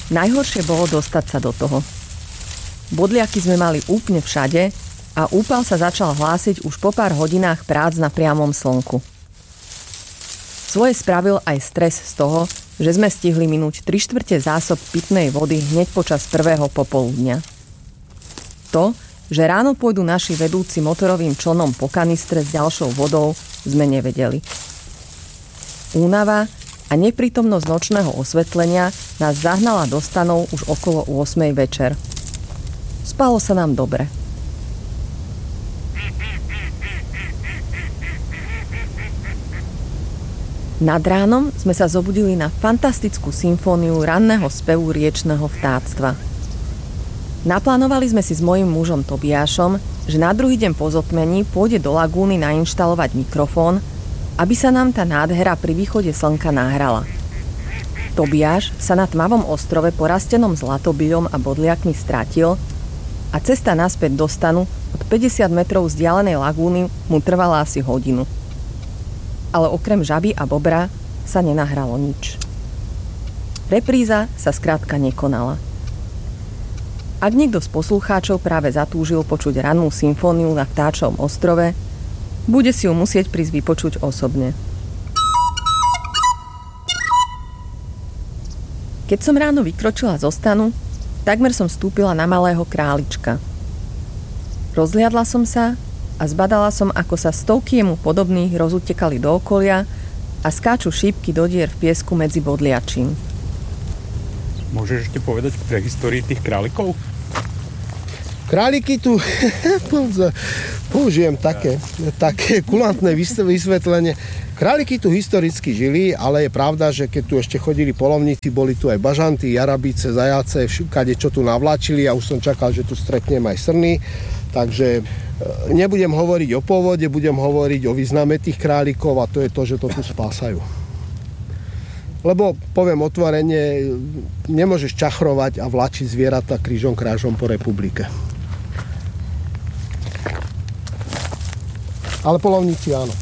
Najhoršie bolo dostať sa do toho. Bodliaky sme mali úplne všade a úpal sa začal hlásiť už po pár hodinách prác na priamom slnku. Svoje spravil aj stres z toho, že sme stihli minúť 3/4 zásob pitnej vody hneď počas prvého popoludňa. To, že ráno pôjdu naši vedúci motorovým člnom po kanistre s ďalšou vodou, sme nevedeli. Únava a neprítomnosť nočného osvetlenia nás zahnala do stanov už okolo 8 večer. Spalo sa nám dobre. Nad ránom sme sa zobudili na fantastickú symfóniu ranného spevu riečneho vtáctva. Naplánovali sme si s mojím mužom Tobiášom, že na druhý deň po zotmení pôjde do lagúny nainštalovať mikrofón, aby sa nám tá nádhera pri východe slnka nahrala. Tobiáš sa na tmavom ostrove porastenom zlatobyľom a bodliakmi stratil a cesta naspäť do stanu od 50 metrov vzdialenej lagúny mu trvala asi hodinu. Ale okrem žaby a bobra sa nenahralo nič. Repríza sa skrátka nekonala. Ak niekto z poslucháčov práve zatúžil počuť rannú symfóniu na Vtáčovom ostrove, bude si ju musieť prísť vypočuť osobne. Keď som ráno vykročila zo stanu, takmer som vstúpila na malého králička. Rozhliadla som sa a zbadala som, ako sa stovky jemu podobných rozutekali do okolia a skáču šípky do dier v piesku medzi bodliačím. Môžeš ešte povedať pre histórii tých králikov? Králiky tu, použijem také kulantné vysvetlenie. Králiky tu historicky žili, ale je pravda, že keď tu ešte chodili polovníci, boli tu aj bažanty, jarabice, zajace, všade čo tu navláčili a už som čakal, že tu stretnem aj srny. Takže nebudem hovoriť o pôvode, budem hovoriť o význame tých králikov a to je to, že to tu spásajú. Lebo, poviem otvorene, nemôžeš čachrovať a vláčiť zvieratá krížom krážom po republike. Ale polovníci áno.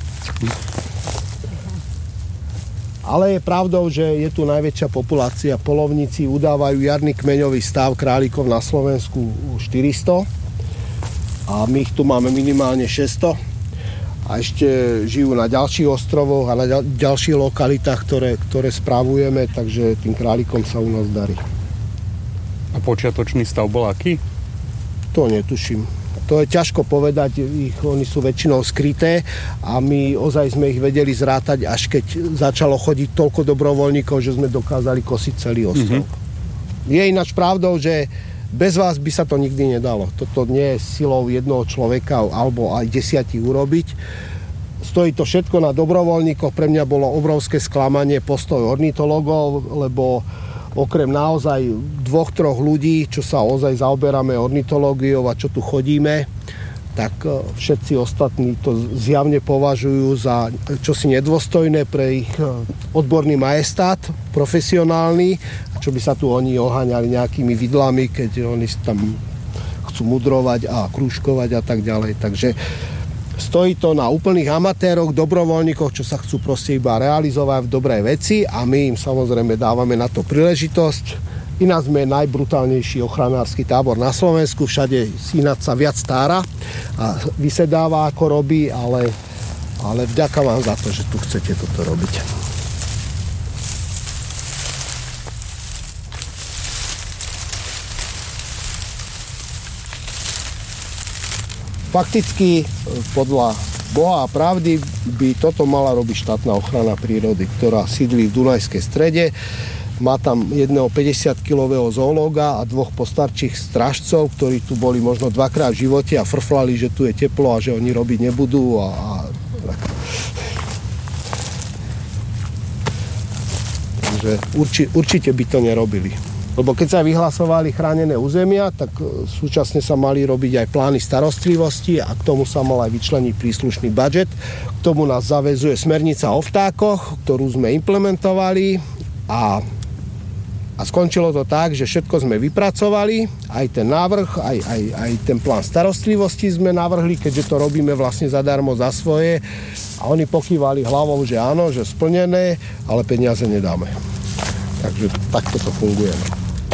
Ale je pravdou, že je tu najväčšia populácia. Polovníci udávajú jarný kmeňový stav králikov na Slovensku 400 a my ich tu máme minimálne 600 a ešte žijú na ďalších ostrovoch a na ďalších lokalitách, ktoré správujeme, takže tým králikom sa u nás darí. A počiatočný stav bol aký? To netuším. To je ťažko povedať, oni sú väčšinou skryté a my ozaj sme ich vedeli zrátať, až keď začalo chodiť toľko dobrovoľníkov, že sme dokázali kosiť celý ostrov. Je ináč pravdou, že bez vás by sa to nikdy nedalo. Toto nie je silou jednoho človeka alebo aj 10 urobiť. Stojí to všetko na dobrovoľníkoch. Pre mňa bolo obrovské sklamanie postoj ornitologov, lebo okrem naozaj 2-3 ľudí, čo sa ozaj zaoberáme ornitológiou a čo tu chodíme, tak všetci ostatní to zjavne považujú za čosi nedôstojné pre ich odborný majestát, profesionálny, čo by sa tu oni oháňali nejakými vidlami, keď oni tam chcú mudrovať a krúžkovať a tak ďalej. Takže stojí to na úplných amatéroch, dobrovoľníkoch, čo sa chcú proste iba realizovať v dobrej veci a my im samozrejme dávame na to príležitosť. Ináč sme najbrutálnejší ochranársky tábor na Slovensku, všade ináč sa viac stára a vysedáva ako robí, ale vďaka vám za to, že tu chcete toto robiť. Fakticky podľa Boha a pravdy by toto mala robiť štátna ochrana prírody, ktorá sídli v Dunajskej strede. Má tam jedného 50-kilového zoológa a 2 postarčích strážcov, ktorí tu boli možno 2-krát v živote a frflali, že tu je teplo a že oni robiť nebudú. Takže určite by to nerobili. Lebo keď sa vyhlasovali chránené územia, tak súčasne sa mali robiť aj plány starostlivosti a k tomu sa mal aj vyčleniť príslušný budžet. K tomu nás zaväzuje smernica o vtákoch, ktorú sme implementovali a skončilo to tak, že všetko sme vypracovali, aj ten návrh, aj ten plán starostlivosti sme navrhli, keďže to robíme vlastne zadarmo za svoje a oni pokývali hlavou, že áno, že splnené, ale peniaze nedáme. Takže takto to funguje.